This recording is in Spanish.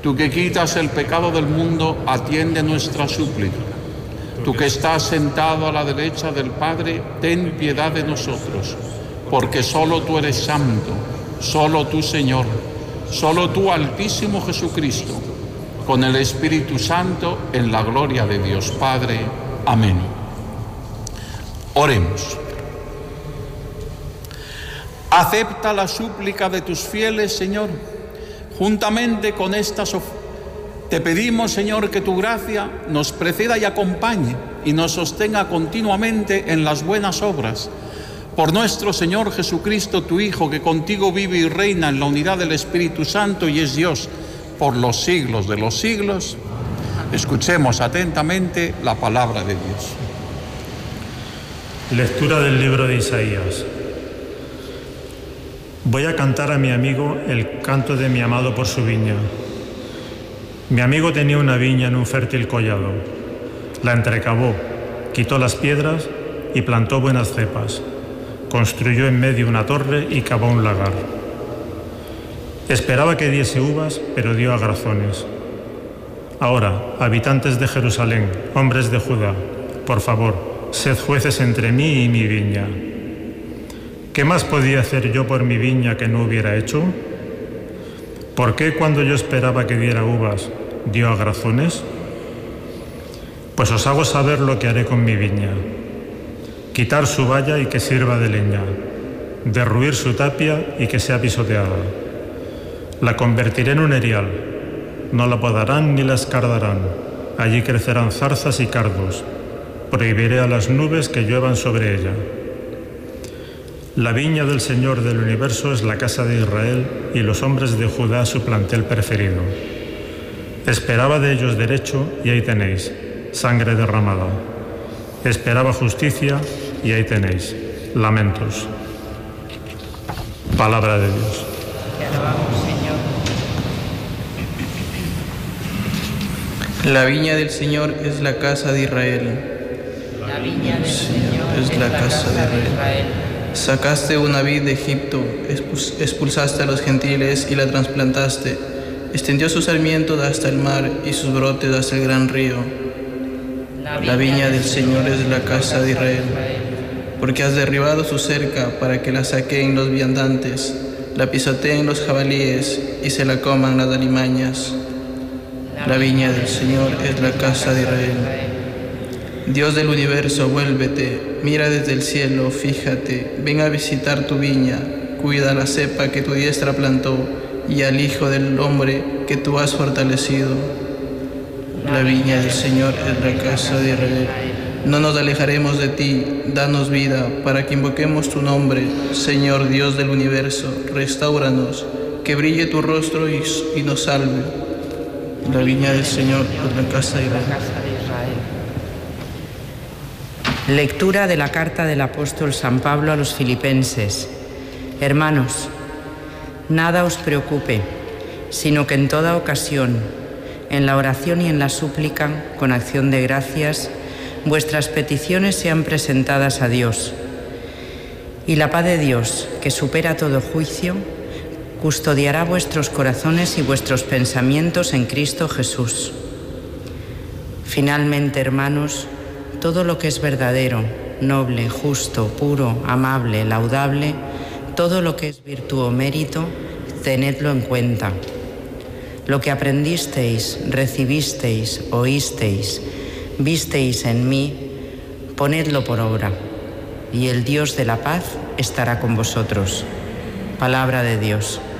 Tú que quitas el pecado del mundo, atiende nuestra súplica. Tú que estás sentado a la derecha del Padre, ten piedad de nosotros, porque solo tú eres santo, solo tú, Señor, solo tú, Altísimo Jesucristo, con el Espíritu Santo, en la gloria de Dios Padre. Amén. Oremos. Acepta la súplica de tus fieles, Señor. Juntamente con estas te pedimos, Señor, que tu gracia nos preceda y acompañe y nos sostenga continuamente en las buenas obras. Por nuestro Señor Jesucristo, tu Hijo, que contigo vive y reina en la unidad del Espíritu Santo y es Dios por los siglos de los siglos. Escuchemos atentamente la palabra de Dios. Lectura del libro de Isaías. Voy a cantar a mi amigo el canto de mi amado por su viña. Mi amigo tenía una viña en un fértil collado. La entrecavó, quitó las piedras y plantó buenas cepas. Construyó en medio una torre y cavó un lagar. Esperaba que diese uvas, pero dio agrazones. Ahora, habitantes de Jerusalén, hombres de Judá, por favor, sed jueces entre mí y mi viña. ¿Qué más podía hacer yo por mi viña que no hubiera hecho? ¿Por qué cuando yo esperaba que diera uvas, dio agrazones? Pues os hago saber lo que haré con mi viña. Quitar su valla y que sirva de leña, derruir su tapia y que sea pisoteada. La convertiré en un erial, no la podarán ni la escardarán, allí crecerán zarzas y cardos, prohibiré a las nubes que lluevan sobre ella. La viña del Señor del universo es la casa de Israel y los hombres de Judá su plantel preferido. Esperaba de ellos derecho y ahí tenéis, sangre derramada. Esperaba justicia y ahí tenéis, lamentos. Palabra de Dios. Te alabamos, Señor. La viña del Señor es la casa de Israel. La viña del Señor es la casa de Israel. Sacaste una vid de Egipto, expulsaste a los gentiles y la trasplantaste. Extendió su sarmiento hasta el mar y sus brotes hasta el gran río. La viña del Señor es la casa de Israel. Porque has derribado su cerca para que la saqueen los viandantes, la pisoteen los jabalíes y se la coman las alimañas. La viña del Señor es la casa de Israel. Dios del universo, vuélvete, mira desde el cielo, fíjate, ven a visitar tu viña, cuida la cepa que tu diestra plantó y al Hijo del Hombre que tú has fortalecido. La viña del Señor es la casa de Israel. No nos alejaremos de ti, danos vida, para que invoquemos tu nombre, Señor Dios del universo, restáuranos, que brille tu rostro y nos salve. La viña del Señor es la casa de Israel. Lectura de la carta del apóstol San Pablo a los Filipenses. Hermanos, nada os preocupe, sino que en toda ocasión, en la oración y en la súplica, con acción de gracias, vuestras peticiones sean presentadas a Dios. Y la paz de Dios, que supera todo juicio, custodiará vuestros corazones y vuestros pensamientos en Cristo Jesús. Finalmente, hermanos, todo lo que es verdadero, noble, justo, puro, amable, laudable, todo lo que es virtud o mérito, tenedlo en cuenta. Lo que aprendisteis, recibisteis, oísteis, visteis en mí, ponedlo por obra, y el Dios de la paz estará con vosotros. Palabra de Dios.